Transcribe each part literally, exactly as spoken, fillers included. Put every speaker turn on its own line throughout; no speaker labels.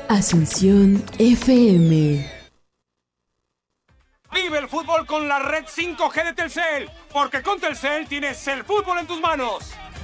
Asunción F M.
Vive el fútbol con la red cinco G de Telcel, porque con Telcel tienes el fútbol en tus manos.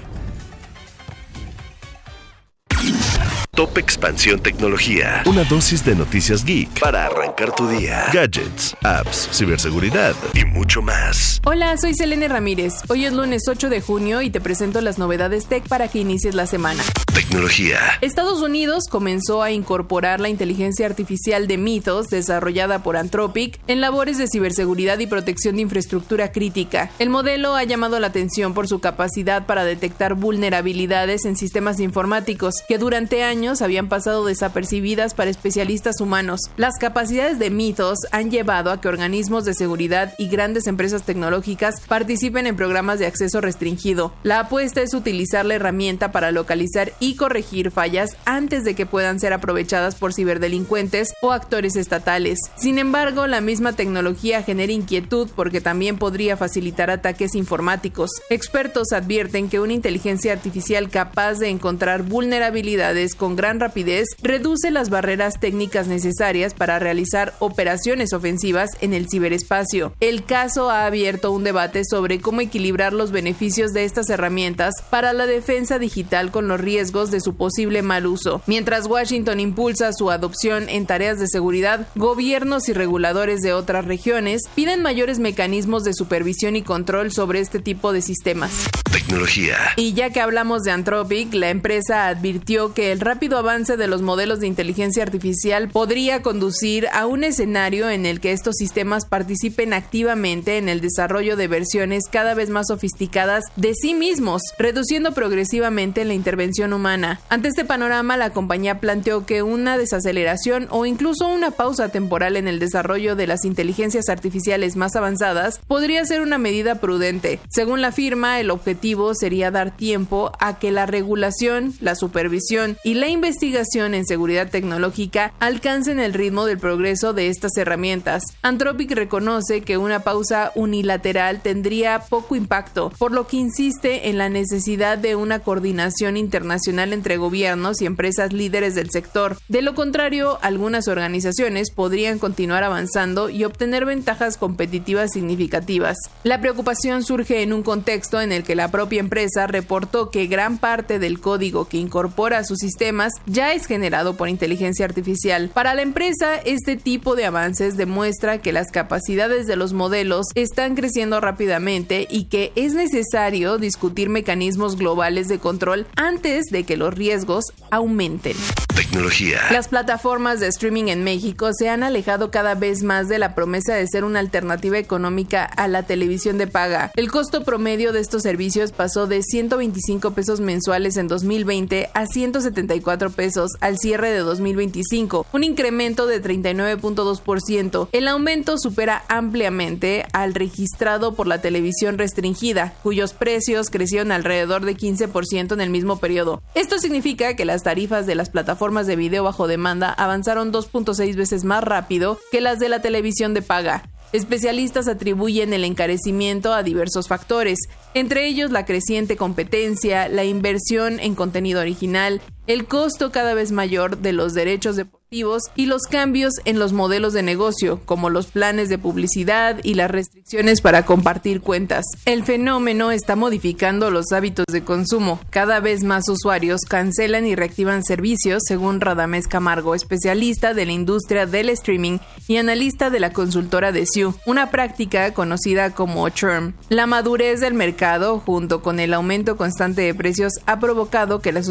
Top Expansión Tecnología. Una dosis de noticias geek para arrancar tu día. Gadgets, apps, ciberseguridad y mucho más.
Hola, soy Selene Ramírez. Hoy es lunes ocho de junio y te presento las novedades tech para que inicies la semana.
Tecnología.
Estados Unidos comenzó a incorporar la inteligencia artificial de Mythos, desarrollada por Anthropic, en labores de ciberseguridad y protección de infraestructura crítica. El modelo ha llamado la atención por su capacidad para detectar vulnerabilidades en sistemas informáticos que durante años habían pasado desapercibidas para especialistas humanos. Las capacidades de Mythos han llevado a que organismos de seguridad y grandes empresas tecnológicas participen en programas de acceso restringido. La apuesta es utilizar la herramienta para localizar y corregir fallas antes de que puedan ser aprovechadas por ciberdelincuentes o actores estatales. Sin embargo, la misma tecnología genera inquietud porque también podría facilitar ataques informáticos. Expertos advierten que una inteligencia artificial capaz de encontrar vulnerabilidades con gran rapidez reduce las barreras técnicas necesarias para realizar operaciones ofensivas en el ciberespacio. El caso ha abierto un debate sobre cómo equilibrar los beneficios de estas herramientas para la defensa digital con los riesgos de su posible mal uso. Mientras Washington impulsa su adopción en tareas de seguridad, gobiernos y reguladores de otras regiones piden mayores mecanismos de supervisión y control sobre este tipo de sistemas.
Tecnología.
Y ya que hablamos de Anthropic, la empresa advirtió que el rápido avance de los modelos de inteligencia artificial podría conducir a un escenario en el que estos sistemas participen activamente en el desarrollo de versiones cada vez más sofisticadas de sí mismos, reduciendo progresivamente la intervención humana. Ante este panorama, la compañía planteó que una desaceleración o incluso una pausa temporal en el desarrollo de las inteligencias artificiales más avanzadas podría ser una medida prudente. Según la firma, el objetivo sería dar tiempo a que la regulación, la supervisión y la investigación en seguridad tecnológica alcancen el ritmo del progreso de estas herramientas. Anthropic reconoce que una pausa unilateral tendría poco impacto, por lo que insiste en la necesidad de una coordinación internacional entre gobiernos y empresas líderes del sector. De lo contrario, algunas organizaciones podrían continuar avanzando y obtener ventajas competitivas significativas. La preocupación surge en un contexto en el que la propia empresa reportó que gran parte del código que incorpora a sus sistemas ya es generado por inteligencia artificial. Para la empresa, este tipo de avances demuestra que las capacidades de los modelos están creciendo rápidamente y que es necesario discutir mecanismos globales de control antes de que los riesgos aumenten.
Tecnología.
Las plataformas de streaming en México se han alejado cada vez más de la promesa de ser una alternativa económica a la televisión de paga. El costo promedio de estos servicios pasó de ciento veinticinco pesos mensuales en dos mil veinte a ciento setenta y cuatro pesos al cierre de dos mil veinticinco, un incremento de treinta y nueve punto dos por ciento. El aumento supera ampliamente al registrado por la televisión restringida, cuyos precios crecieron alrededor de quince por ciento en el mismo periodo. Esto significa que las tarifas de las plataformas de video bajo demanda avanzaron dos punto seis veces más rápido que las de la televisión de paga. Especialistas atribuyen el encarecimiento a diversos factores, entre ellos la creciente competencia, la inversión en contenido original, el costo cada vez mayor de los derechos deportivos y los cambios en los modelos de negocio, como los planes de publicidad y las restricciones para compartir cuentas. El fenómeno está modificando los hábitos de consumo. Cada vez más usuarios cancelan y reactivan servicios, según Radamés Camargo, especialista de la industria del streaming y analista de la consultora de S I U, una práctica conocida como churn. La madurez del mercado, junto con el aumento constante de precios, ha provocado que las